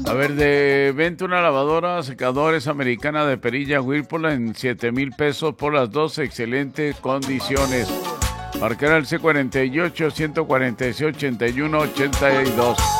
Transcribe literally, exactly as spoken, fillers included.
A ver, de venta una lavadora, secadores americana de perilla Whirlpool en siete mil pesos por las dos, excelentes condiciones. Marcar al C cuarenta y ocho, ciento cuarenta y seis, ochenta y uno, ochenta y dos.